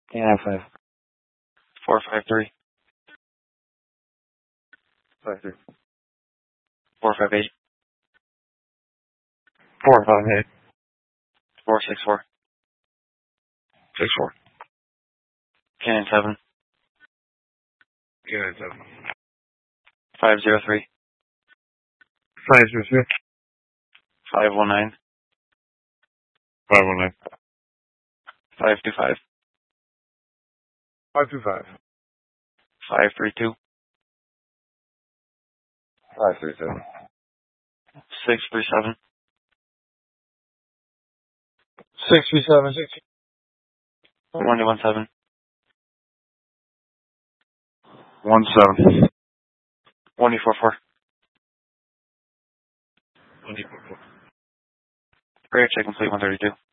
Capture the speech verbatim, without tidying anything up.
Yeah, five. Four five three. Five three. Four five eight. Four five eight. Four six four. Six four. Canyon seven. Canyon seven. Five zero three. Five zero three. Five one nine. Five one nine. Five two five. Five two five. Five three two. Five three seven. Six three seven. Six three seven. Six. One one seven. One seven. One four four. One four four. Great check complete one thirty two.